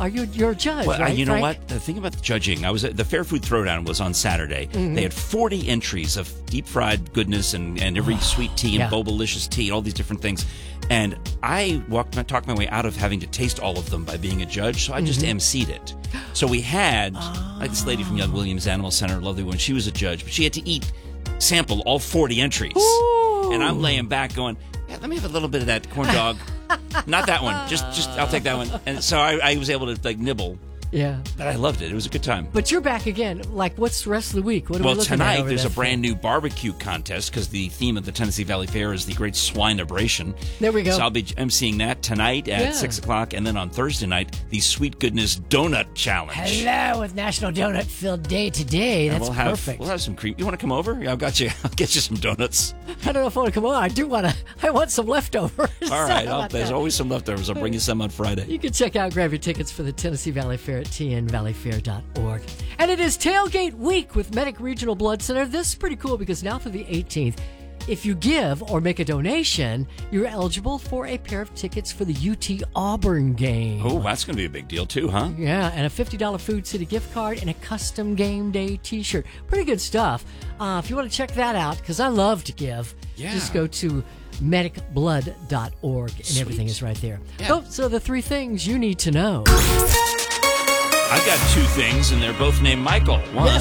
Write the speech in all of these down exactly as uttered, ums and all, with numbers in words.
Are you? You're a judge, well, right, you know Frank? what? The thing about the judging, I was at the Fair Food Throwdown was on Saturday. Mm-hmm. They had forty entries of deep fried goodness and, and every sweet tea and Yeah. Bobalicious tea, all these different things. And I walked, my, talked my way out of having to taste all of them by being a judge, so I just Mm-hmm. emceed it. So we had, like this lady from Young Williams Animal Center, lovely one, she was a judge, but she had to eat, sample all forty entries. Ooh. And I'm laying back going, yeah, let me have a little bit of that corn dog. Not that one. Just, just I'll take that one. And so I, I was able to like nibble, Yeah. but I loved it. It was a good time. But you're back again. Like, what's the rest of the week? What are Well, we looking at tonight over there's a there? brand new barbecue contest because the theme of the Tennessee Valley Fair is the Great Swine-abration. There we go. So I'll be emceeing that tonight at Yeah. six o'clock, and then on Thursday night, the Sweet Goodness Donut Challenge. Hello, with National Donut Filled Day today. And That's we'll have, perfect. We'll have some cream. You want to come over? Yeah, I've got you. I'll get you some donuts. I don't know if I want to come on. I do want to. I want some leftovers. All right. How I'll, about there's that? always some leftovers. I'll bring you some on Friday. You can check out, grab your tickets for the Tennessee Valley Fair at T N valley fair dot org. And it is Tailgate Week with Medic Regional Blood Center. This is pretty cool because now through the eighteenth, if you give or make a donation, you're eligible for a pair of tickets for the U T Auburn game. Oh, that's going to be a big deal, too, huh? Yeah, and a fifty dollars Food City gift card and a custom game day t-shirt. Pretty good stuff. Uh, if you want to check that out, because I love to give, Yeah. just go to medic blood dot org and Sweet. everything is right there. Yeah. Those are the three things you need to know. I've got two things, and they're both named Michael. One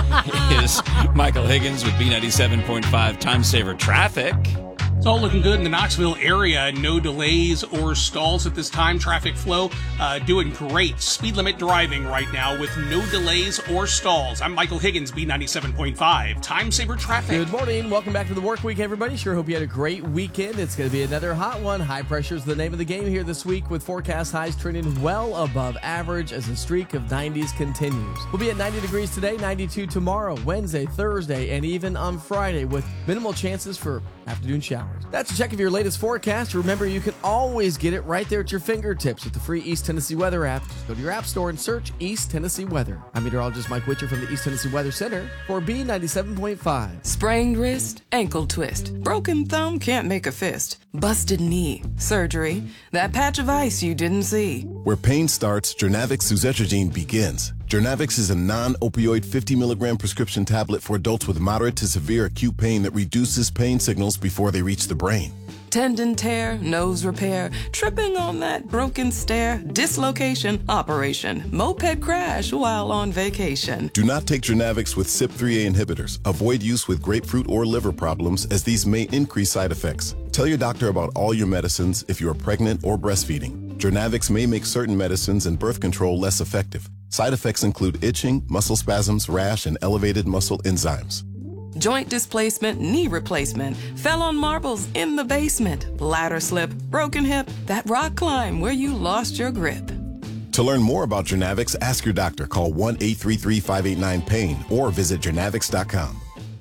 is Michael Higgins with B ninety-seven point five Time Saver Traffic. It's all looking good in the Knoxville area. No delays or stalls at this time. Traffic flow uh, doing great. Speed limit driving right now with no delays or stalls. I'm Michael Higgins, B ninety-seven point five. Time Saver Traffic. Good morning. Welcome back to the work week, everybody. Sure hope you had a great weekend. It's going to be another hot one. High pressure is the name of the game here this week with forecast highs trending well above average as the streak of nineties continues. We'll be at ninety degrees today, ninety-two tomorrow, Wednesday, Thursday, and even on Friday with minimal chances for afternoon showers. That's a check of your latest forecast. Remember, you can always get it right there at your fingertips with the free East Tennessee Weather app. Just go to your app store and search East Tennessee Weather. I'm meteorologist Mike Witcher from the East Tennessee Weather Center for B ninety-seven point five. Sprained wrist, ankle twist, broken thumb can't make a fist, busted knee, surgery, that patch of ice you didn't see. Where pain starts, Jernavix suzetrigine begins. Jernavix is a non-opioid fifty milligram prescription tablet for adults with moderate to severe acute pain that reduces pain signals before they reach the brain. Tendon tear, nose repair, tripping on that broken stair, dislocation, operation, moped crash while on vacation. Do not take Jernavix with C Y P three A inhibitors. Avoid use with grapefruit or liver problems as these may increase side effects. Tell your doctor about all your medicines if you are pregnant or breastfeeding. Jernavix may make certain medicines and birth control less effective. Side effects include itching, muscle spasms, rash, and elevated muscle enzymes. Joint displacement, knee replacement, fell on marbles in the basement, ladder slip, broken hip, that rock climb where you lost your grip. To learn more about Jernavix, ask your doctor. Call one eight three three, five eight nine, pain or visit jernavix dot com.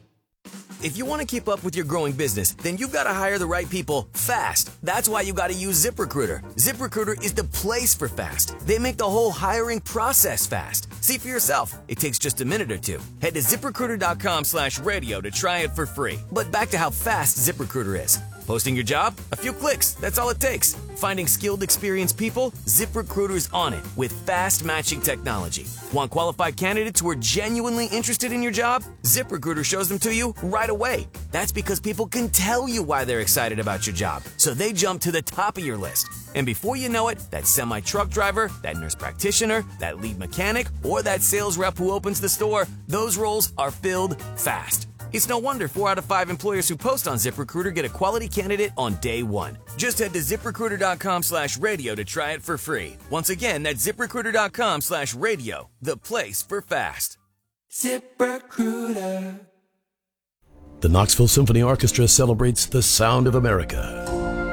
If you want to keep up with your growing business, then you've got to hire the right people fast. That's why you got to use ZipRecruiter. ZipRecruiter is the place for fast. They make the whole hiring process fast. See for yourself. It takes just a minute or two. Head to ZipRecruiter.com slash radio to try it for free. But back to how fast ZipRecruiter is. Posting your job? A few clicks. That's all it takes. Finding skilled, experienced people? ZipRecruiter's on it with fast matching technology. Want qualified candidates who are genuinely interested in your job? ZipRecruiter shows them to you right away. That's because people can tell you why they're excited about your job, so they jump to the top of your list. And before you know it, that semi-truck driver, that nurse practitioner, that lead mechanic, or that sales rep who opens the store, those roles are filled fast. It's no wonder four out of five employers who post on ZipRecruiter get a quality candidate on day one. Just head to ZipRecruiter.com slash radio to try it for free. Once again, that's ZipRecruiter.com slash radio, the place for fast. ZipRecruiter. The Knoxville Symphony Orchestra celebrates the sound of America.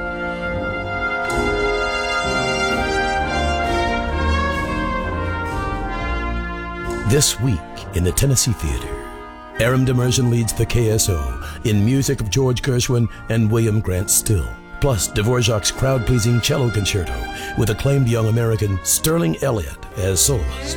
This week in the Tennessee Theater, Aram Demersion leads the K S O in music of George Gershwin and William Grant Still, plus Dvorak's crowd-pleasing cello concerto with acclaimed young American Sterling Elliott as soloist.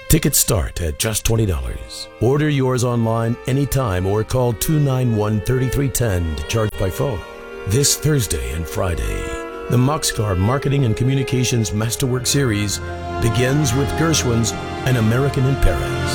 Tickets start at just twenty dollars. Order yours online anytime or call two nine one, three three one zero to charge by phone. This Thursday and Friday, the Moxcar Marketing and Communications Masterwork Series begins with Gershwin's An American in Paris.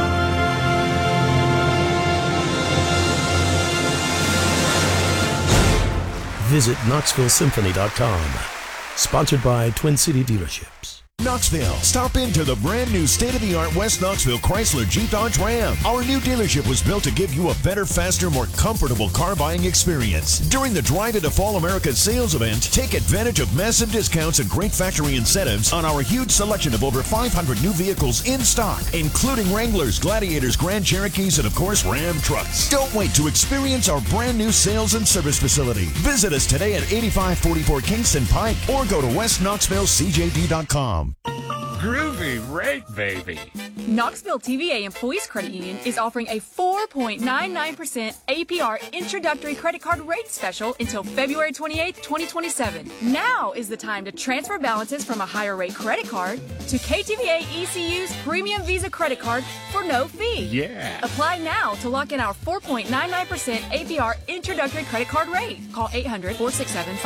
Visit Knoxville Symphony dot com. Sponsored by Twin City Dealerships. Knoxville. Stop into the brand new state-of-the-art West Knoxville Chrysler Jeep Dodge Ram. Our new dealership was built to give you a better, faster, more comfortable car buying experience. During the Drive into Fall America sales event, take advantage of massive discounts and great factory incentives on our huge selection of over five hundred new vehicles in stock, including Wranglers, Gladiators, Grand Cherokees, and of course, Ram trucks. Don't wait to experience our brand new sales and service facility. Visit us today at eighty-five forty-four Kingston Pike or go to west knoxville c j d dot com. Groovy rate, baby. Knoxville T V A Employees Credit Union is offering a four point nine nine percent A P R introductory credit card rate special until February twenty-eighth, twenty twenty-seven. Now is the time to transfer balances from a higher rate credit card to K T V A E C U's Premium Visa credit card for no fee. Yeah. Apply now to lock in our four point nine nine percent A P R introductory credit card rate. Call eight hundred, four six seven, five